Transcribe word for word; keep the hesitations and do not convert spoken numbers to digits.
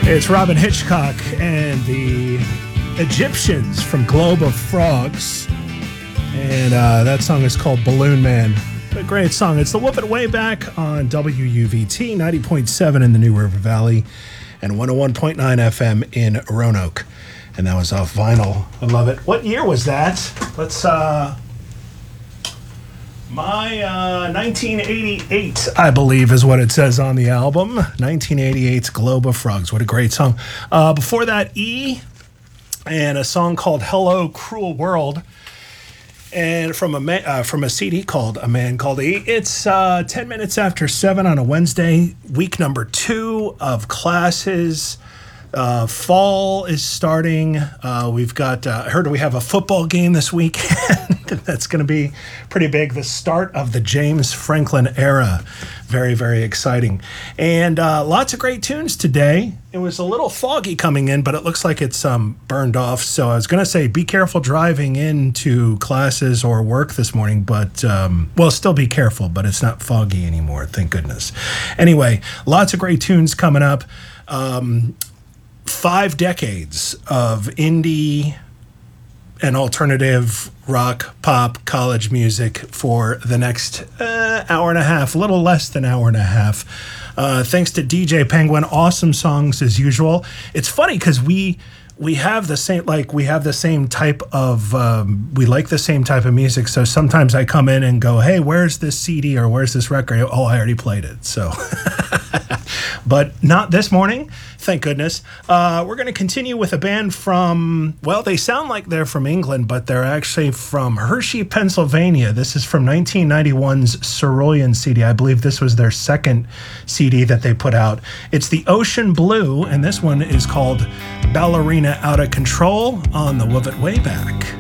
It's Robin Hitchcock and the Egyptians from Globe of Frogs. And uh, that song is called Balloon Man. A great song. It's the Whoop It Way Back on W U V T ninety point seven in the New River Valley and one oh one point nine F M in Roanoke. And that was off vinyl. I love it. What year was that? Let's, uh... My uh, nineteen eighty-eight, I believe, is what it says on the album. nineteen eighty-eight's Globe of Frogs. What a great song. Uh, before that, E, and a song called Hello, Cruel World. And from a ma- uh, from a C D called A Man Called E. It's uh, ten minutes after seven on a Wednesday, week number two of classes. Uh, fall is starting. Uh, we've got, uh, I heard we have a football game this weekend. That's going to be pretty big. The start of the James Franklin era. Very, very exciting. And uh, lots of great tunes today. It was a little foggy coming in, but it looks like it's um, burned off. So I was going to say, be careful driving into classes or work this morning, but, um, well, still be careful, but it's not foggy anymore, thank goodness. Anyway, lots of great tunes coming up. Um, Five decades of indie and alternative rock, pop, college music for the next uh, hour and a half, a little less than hour and a half. Uh, thanks to D J Penguin, awesome songs as usual. It's funny because we we have the same like we have the same type of um, we like the same type of music. So sometimes I come in and go, hey, where's this C D or where's this record? Oh, I already played it. So, but not this morning. Thank goodness. Uh, we're going to continue with a band from, well, they sound like they're from England, but they're actually from Hershey, Pennsylvania. This is from nineteen ninety-one's Cerulean C D. I believe this was their second C D that they put out. It's the Ocean Blue, and this one is called Ballerina Out of Control on the Whoop It Way Back.